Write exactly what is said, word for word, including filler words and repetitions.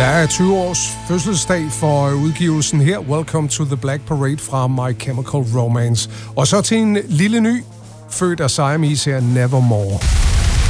Der er tyve års fødselsdag for udgivelsen her, Welcome to the Black Parade fra My Chemical Romance. Og så til en lille ny, født af Siamese her, Nevermore.